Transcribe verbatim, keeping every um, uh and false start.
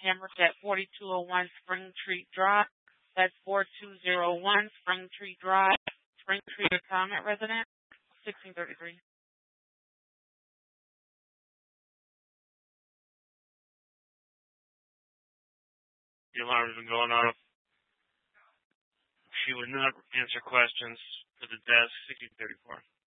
Hammerstead, forty-two oh one Springtree Drive. That's four two zero one Springtree Drive, Springtree Retirement Resident, sixteen thirty-three. The alarm has been going off. She would not answer questions for the desk, sixteen thirty-four.